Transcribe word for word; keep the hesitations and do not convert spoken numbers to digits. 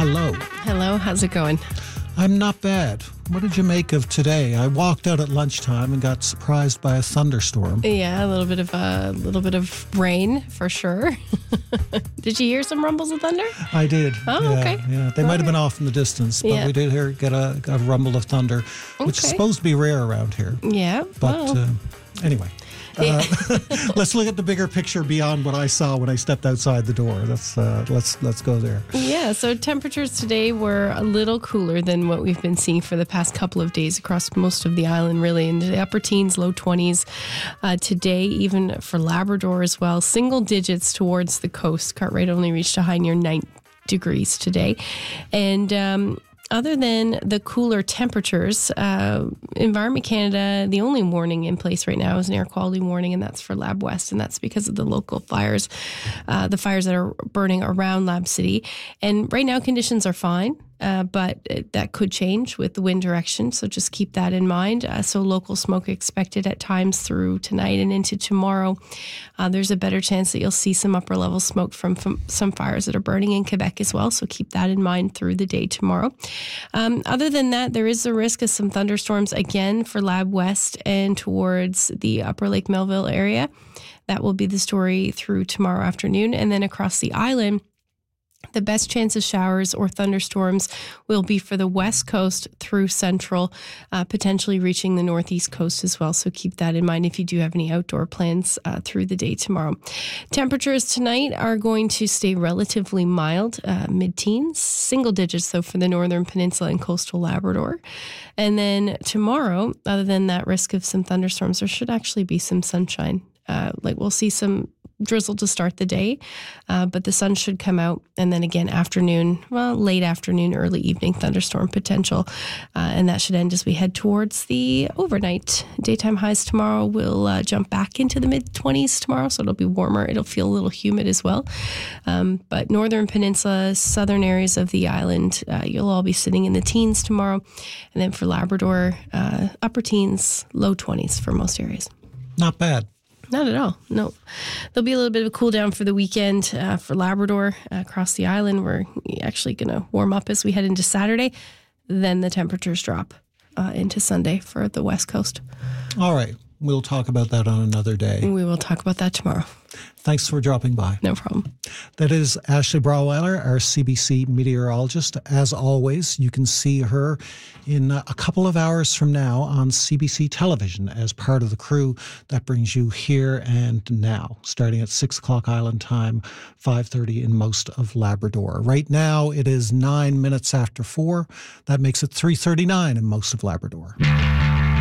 hello. Hello, how's it going? I'm not bad. What did you make of today? I walked out at lunchtime and got surprised by a thunderstorm. Yeah, a little bit of a little bit of rain for sure. Did you hear some rumbles of thunder? I did. Oh, yeah, okay. Yeah, they All might have been right. off in the distance, but Yeah. we did hear get a, a rumble of thunder, which is Okay. supposed to be rare around here. Yeah. But well, uh, anyway, yeah. uh, let's look at the bigger picture beyond what I saw when I stepped outside the door. Let's uh, let's let's go there. Yeah, so temperatures today were a little cooler than what we've been seeing for the past couple of days across most of the island, really. In the upper teens, low twenties uh, today, even for Labrador as well. Single digits towards the coast. Cartwright only reached a high near nine degrees today. And um, other than the cooler temperatures, uh, Environment Canada, the only warning in place right now is an air quality warning, and that's for Lab West, and that's because of the local fires, uh, the fires that are burning around Lab City. And right now conditions are fine, uh, but it, that could change with the wind direction, so just keep that in mind. Uh, so local smoke expected at times through tonight and into tomorrow. Uh, there's a better chance that you'll see some upper level smoke from, from some fires that are burning in Quebec as well, so keep that in mind through the day tomorrow. Um, other than that, there is a risk of some thunderstorms again for Lab West and towards the Upper Lake Melville area. That will be the story through tomorrow afternoon. And then across the island, the best chance of showers or thunderstorms will be for the west coast through central, uh, potentially reaching the northeast coast as well. So keep that in mind if you do have any outdoor plans uh, through the day tomorrow. Temperatures tonight are going to stay relatively mild, uh, mid-teens, single digits though for the northern peninsula and coastal Labrador. And then tomorrow, other than that risk of some thunderstorms, there should actually be some sunshine. Uh, like we'll see some drizzle to start the day, uh, but the sun should come out. And then again, afternoon, well, late afternoon, early evening thunderstorm potential. Uh, and that should end as we head towards the overnight. Daytime highs tomorrow will uh, jump back into the mid twenties tomorrow, so it'll be warmer. It'll feel a little humid as well. Um, but northern peninsula, southern areas of the island, uh, you'll all be sitting in the teens tomorrow. And then for Labrador, uh, upper teens, low twenties for most areas. Not bad. Not at all. No. There'll be a little bit of a cool down for the weekend uh, for Labrador uh, across the island. We're actually going to warm up as we head into Saturday. Then the temperatures drop uh, into Sunday for the West Coast. All right. We'll talk about that on another day. We will talk about that tomorrow. Thanks for dropping by. No problem. That is Ashley Braweiler, our C B C meteorologist. As always, you can see her in a couple of hours from now on C B C television as part of the crew that brings you Here and Now, starting at six o'clock Island time, five thirty in most of Labrador. Right now, it is nine minutes after four. That makes it three thirty-nine in most of Labrador.